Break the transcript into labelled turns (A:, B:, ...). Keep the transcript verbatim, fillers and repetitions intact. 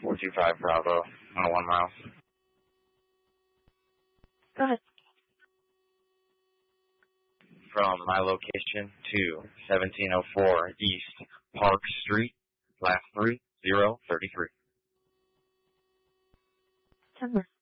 A: four two five Bravo, one oh one miles.
B: Go ahead.
A: From my location to seventeen oh four East Park Street, class three, zero thirty-three.
B: ten more.